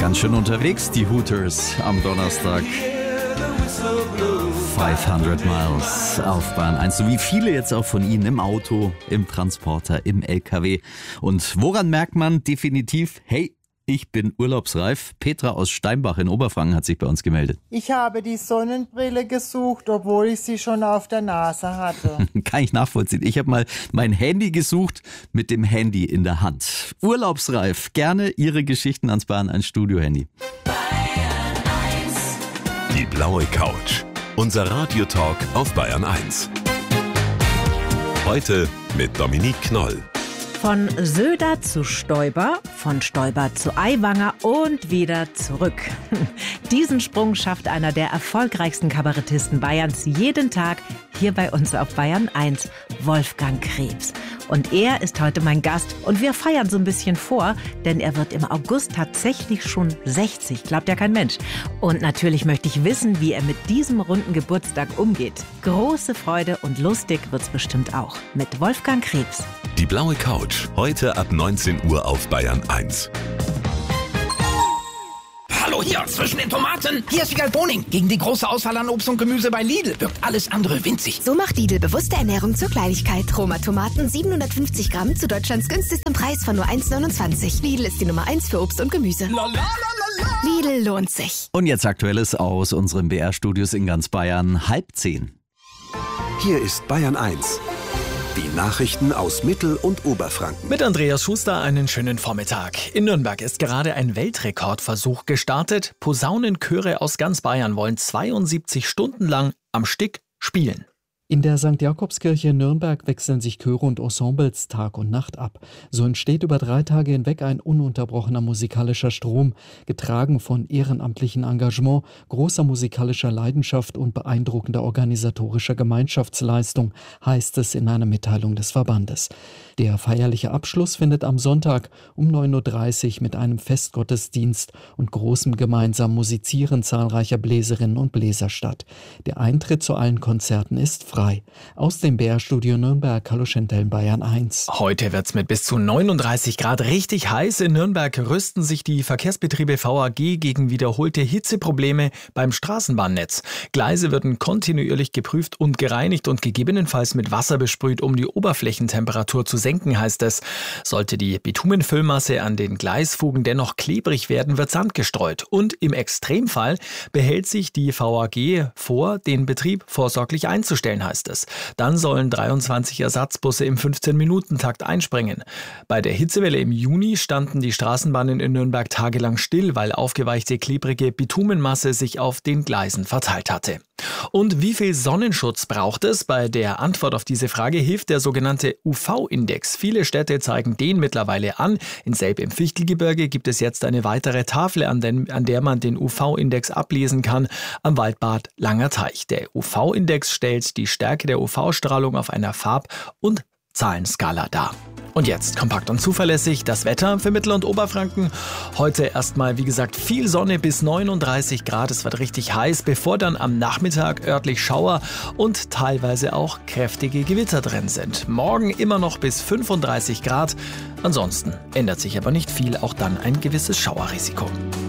Ganz schön unterwegs, die Hooters am Donnerstag. 500 Miles auf Bahn 1, so wie viele jetzt auch von Ihnen im Auto, im Transporter, im LKW. Und woran merkt man definitiv, hey, ich bin urlaubsreif? Petra aus Steinbach in Oberfranken hat sich bei uns gemeldet. Ich habe die Sonnenbrille gesucht, obwohl ich sie schon auf der Nase hatte. Kann ich nachvollziehen. Ich habe mal mein Handy gesucht mit dem Handy in der Hand. Urlaubsreif. Gerne Ihre Geschichten ans Bayern 1 Studio-Handy. Die blaue Couch. Unser Radiotalk auf Bayern 1. Heute mit Dominique Knoll. Von Söder zu Stoiber, von Stoiber zu Aiwanger und wieder zurück. Diesen Sprung schafft einer der erfolgreichsten Kabarettisten Bayerns jeden Tag hier bei uns auf Bayern 1, Wolfgang Krebs. Und er ist heute mein Gast und wir feiern so ein bisschen vor, denn er wird im August tatsächlich schon 60, glaubt ja kein Mensch. Und natürlich möchte ich wissen, wie er mit diesem runden Geburtstag umgeht. Große Freude und lustig wird's bestimmt auch mit Wolfgang Krebs. Die blaue Couch, heute ab 19 Uhr auf Bayern 1. Hallo hier, zwischen den Tomaten. Hier ist Wiegald Boning. Gegen die große Auswahl an Obst und Gemüse bei Lidl wirkt alles andere winzig. So macht Lidl bewusste Ernährung zur Kleinigkeit. Roma-Tomaten 750 Gramm zu Deutschlands günstigstem Preis von nur 1,29. Lidl ist die Nummer 1 für Obst und Gemüse. Lidl lohnt sich. Und jetzt Aktuelles aus unseren BR-Studios in ganz Bayern, 9:30. Hier ist Bayern 1. Die Nachrichten aus Mittel- und Oberfranken. Mit Andreas Schuster einen schönen Vormittag. In Nürnberg ist gerade ein Weltrekordversuch gestartet. Posaunenchöre aus ganz Bayern wollen 72 Stunden lang am Stück spielen. In der St. Jakobskirche in Nürnberg wechseln sich Chöre und Ensembles Tag und Nacht ab. So entsteht über 3 Tage hinweg ein ununterbrochener musikalischer Strom, getragen von ehrenamtlichem Engagement, großer musikalischer Leidenschaft und beeindruckender organisatorischer Gemeinschaftsleistung, heißt es in einer Mitteilung des Verbandes. Der feierliche Abschluss findet am Sonntag um 9:30 Uhr mit einem Festgottesdienst und großem gemeinsamen Musizieren zahlreicher Bläserinnen und Bläser statt. Der Eintritt zu allen Konzerten ist frei. Aus dem BR-Studio Nürnberg, hallo Chantal, Bayern 1. Heute wird's mit bis zu 39 Grad richtig heiß. In Nürnberg rüsten sich die Verkehrsbetriebe VAG gegen wiederholte Hitzeprobleme beim Straßenbahnnetz. Gleise werden kontinuierlich geprüft und gereinigt und gegebenenfalls mit Wasser besprüht, um die Oberflächentemperatur zu senken, heißt es. Sollte die Bitumenfüllmasse an den Gleisfugen dennoch klebrig werden, wird Sand gestreut. Und im Extremfall behält sich die VAG vor, den Betrieb vorsorglich einzustellen, heißt es. Dann sollen 23 Ersatzbusse im 15-Minuten-Takt einspringen. Bei der Hitzewelle im Juni standen die Straßenbahnen in Nürnberg tagelang still, weil aufgeweichte, klebrige Bitumenmasse sich auf den Gleisen verteilt hatte. Und wie viel Sonnenschutz braucht es? Bei der Antwort auf diese Frage hilft der sogenannte UV-Index. Viele Städte zeigen den mittlerweile an. In Selb im Fichtelgebirge gibt es jetzt eine weitere Tafel, an der man den UV-Index ablesen kann, am Waldbad Langer Teich. Der UV-Index stellt die Stärke der UV-Strahlung auf einer Farb- und Zahlenskala dar. Und jetzt kompakt und zuverlässig das Wetter für Mittel- und Oberfranken. Heute erstmal, wie gesagt, viel Sonne bis 39 Grad. Es wird richtig heiß, bevor dann am Nachmittag örtlich Schauer und teilweise auch kräftige Gewitter drin sind. Morgen immer noch bis 35 Grad. Ansonsten ändert sich aber nicht viel, auch dann ein gewisses Schauerrisiko.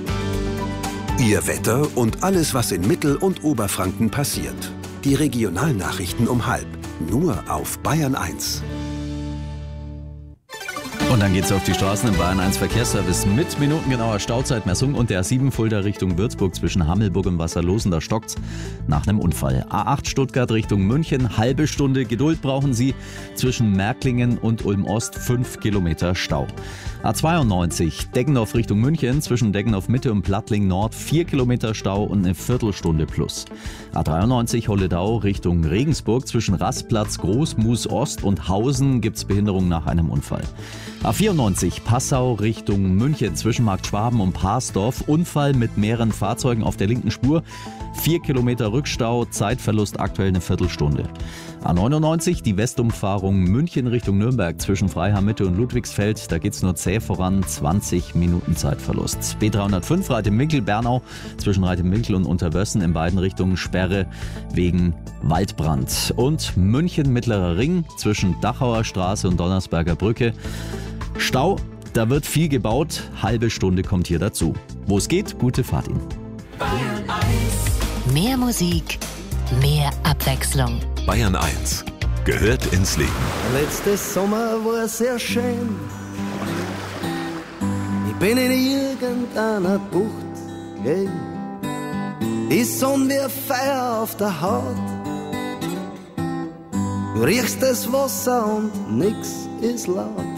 Ihr Wetter und alles, was in Mittel- und Oberfranken passiert. Die Regionalnachrichten um 12:30. Nur auf Bayern 1. Und dann geht's auf die Straßen im Bayern 1 Verkehrsservice mit minutengenauer Stauzeitmessung und der A7 Fulda Richtung Würzburg zwischen Hammelburg und Wasserlosen. Da stockt's nach einem Unfall. A8 Stuttgart Richtung München, halbe Stunde Geduld brauchen Sie. Zwischen Märklingen und Ulm-Ost 5 Kilometer Stau. A92 Deggendorf Richtung München, zwischen Deggendorf Mitte und Plattling Nord 4 Kilometer Stau und eine Viertelstunde plus. A93 Holledau Richtung Regensburg, zwischen Rastplatz, Großmus Ost und Hausen gibt's Behinderung nach einem Unfall. A94 Passau Richtung München, zwischen Markt Schwaben und Parsdorf, Unfall mit mehreren Fahrzeugen auf der linken Spur. 4 Kilometer Rückstau, Zeitverlust aktuell eine Viertelstunde. A99 die Westumfahrung München Richtung Nürnberg zwischen Freiham Mitte und Ludwigsfeld. Da geht's nur zäh voran, 20 Minuten Zeitverlust. B305 Reitemwinkel-Bernau zwischen Reitemwinkel und Unterwössen in beiden Richtungen Sperre wegen Waldbrand. Und München Mittlerer Ring zwischen Dachauer Straße und Donnersberger Brücke. Stau Da wird viel gebaut, halbe Stunde kommt hier dazu. Wo es geht, gute Fahrt Ihnen. Mehr Musik, mehr Abwechslung. Bayern 1 gehört ins Leben. Letztes Sommer war sehr schön. Ich bin in irgendeiner Bucht gelegen. Die Sonne wie Feuer auf der Haut. Du riechst das Wasser und nix ist laut.